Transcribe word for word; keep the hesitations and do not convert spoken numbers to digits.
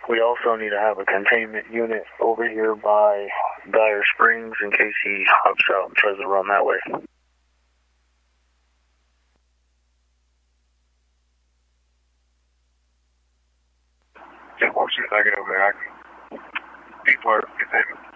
We also need to have a containment unit over here by Dyer Springs in case he hops out and tries to run that way. Yeah, once I get over there, I can be part of the containment.